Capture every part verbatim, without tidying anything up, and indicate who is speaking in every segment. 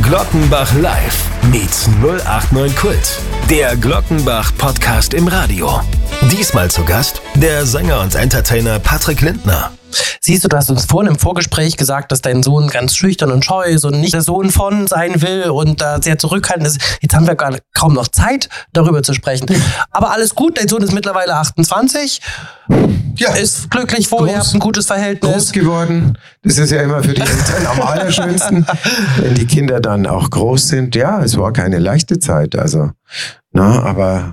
Speaker 1: Glockenbach Live meets null acht neun Kult. Der Glockenbach-Podcast im Radio. Diesmal zu Gast der Sänger und Entertainer Patrick Lindner.
Speaker 2: Siehst du, du hast uns vorhin im Vorgespräch gesagt, dass dein Sohn ganz schüchtern und scheu ist und nicht der Sohn von sein will und da sehr zurückhaltend ist. Jetzt haben wir gar kaum noch Zeit, darüber zu sprechen. Aber alles gut, dein Sohn ist mittlerweile achtundzwanzig, ja, ist glücklich vorher, habt ein gutes Verhältnis.
Speaker 3: Groß geworden, das ist ja immer für die Eltern am allerschönsten, wenn die Kinder dann auch groß sind. Ja, es war keine leichte Zeit, also, na, aber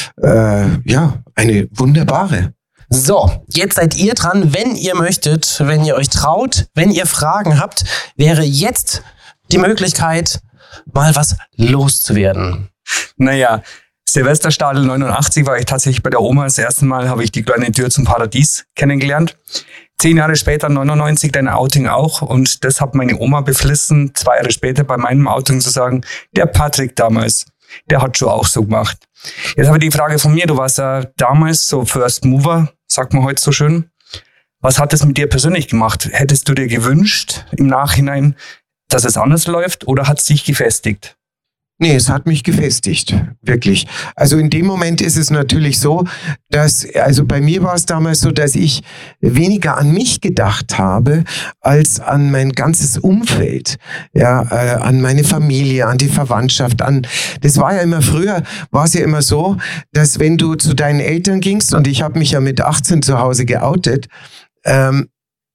Speaker 3: äh, ja, eine wunderbare.
Speaker 2: So, jetzt seid ihr dran, wenn ihr möchtet, wenn ihr euch traut, wenn ihr Fragen habt, wäre jetzt die Möglichkeit, mal was loszuwerden.
Speaker 4: Naja, Silvesterstadel neunundachtzig war ich tatsächlich bei der Oma. Das erste Mal habe ich die kleine Tür zum Paradies kennengelernt. Zehn Jahre später, neunundneunzig, dein Outing auch. Und das hat meine Oma beflissen, zwei Jahre später bei meinem Outing zu sagen, der Patrick damals, der hat schon auch so gemacht. Jetzt habe ich die Frage von mir, du warst ja damals so First Mover, sagt man heute so schön. Was hat das mit dir persönlich gemacht? Hättest du dir gewünscht im Nachhinein, dass es anders läuft oder hat es dich gefestigt?
Speaker 3: Nee, es hat mich gefestigt, wirklich. Also in dem Moment ist es natürlich so, dass, also bei mir war es damals so, dass ich weniger an mich gedacht habe, als an mein ganzes Umfeld, ja, äh, an meine Familie, an die Verwandtschaft, an, das war ja immer früher, war es ja immer so, dass wenn du zu deinen Eltern gingst, und ich habe mich ja mit achtzehn zu Hause geoutet, ähm,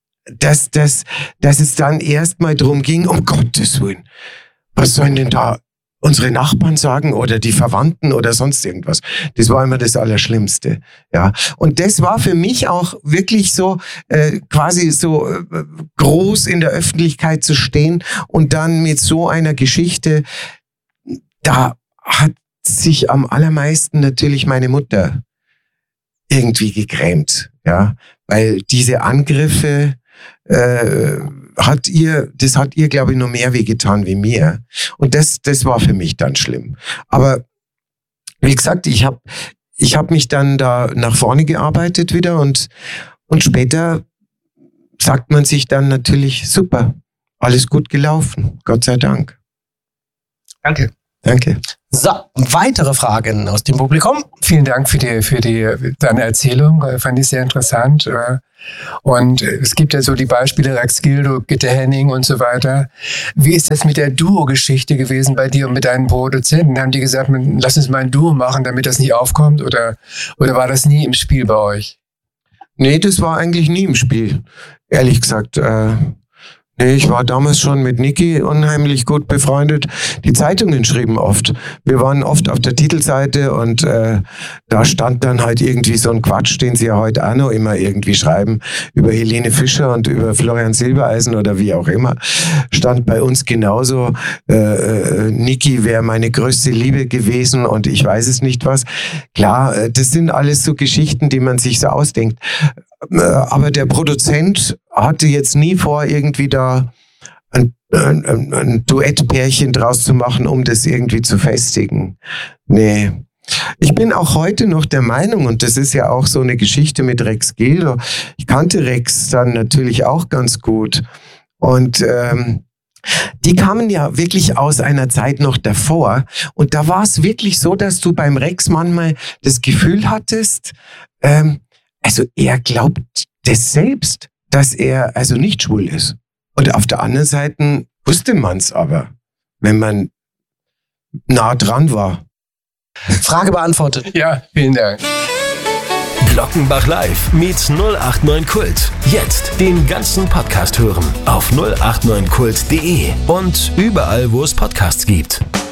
Speaker 3: dass, dass, dass es dann erstmal drum ging, um Gottes Willen, was sollen denn da unsere Nachbarn sagen oder die Verwandten oder sonst irgendwas. Das war immer das Allerschlimmste. Ja, und das war für mich auch wirklich so äh, quasi so äh, groß in der Öffentlichkeit zu stehen und dann mit so einer Geschichte, da hat sich am allermeisten natürlich meine Mutter irgendwie gegrämt. Ja, weil diese Angriffe äh, hat ihr, das hat ihr, glaube ich, noch mehr wehgetan wie mir. Und das, das war für mich dann schlimm. Aber wie gesagt, ich habe ich hab mich dann da nach vorne gearbeitet wieder und, und später sagt man sich dann natürlich, super, alles gut gelaufen, Gott sei Dank.
Speaker 4: Danke.
Speaker 3: Danke.
Speaker 2: So, weitere Fragen aus dem Publikum.
Speaker 5: Vielen Dank für die, für die, deine Erzählung, fand ich sehr interessant. Und es gibt ja so die Beispiele Rex Gildo, Gitte Henning und so weiter. Wie ist das mit der Duo-Geschichte gewesen bei dir und mit deinen Produzenten? Haben die gesagt, lass uns mal ein Duo machen, damit das nicht aufkommt? Oder, oder war das nie im Spiel bei euch?
Speaker 3: Nee, das war eigentlich nie im Spiel, ehrlich gesagt. Äh Nee, ich war damals schon mit Niki unheimlich gut befreundet. Die Zeitungen schrieben oft. Wir waren oft auf der Titelseite und äh, da stand dann halt irgendwie so ein Quatsch, den sie ja heute auch noch immer irgendwie schreiben, über Helene Fischer und über Florian Silbereisen oder wie auch immer. Stand bei uns genauso, äh, äh, Niki wäre meine größte Liebe gewesen und ich weiß es nicht was. Klar, äh, das sind alles so Geschichten, die man sich so ausdenkt. Aber der Produzent hatte jetzt nie vor, irgendwie da ein, ein, ein Duettpärchen draus zu machen, um das irgendwie zu festigen. Nee. Ich bin auch heute noch der Meinung, und das ist ja auch so eine Geschichte mit Rex Gildo, ich kannte Rex dann natürlich auch ganz gut. Und ähm, die kamen ja wirklich aus einer Zeit noch davor. Und da war es wirklich so, dass du beim Rex manchmal das Gefühl hattest, ähm, also er glaubt das selbst, dass er also nicht schwul ist. Und auf der anderen Seite wusste man es aber, wenn man nah dran war.
Speaker 2: Frage beantwortet.
Speaker 5: Ja, vielen Dank.
Speaker 1: Glockenbach Live meets null acht neun Kult. Jetzt den ganzen Podcast hören auf null acht neun kult punkt de und überall, wo es Podcasts gibt.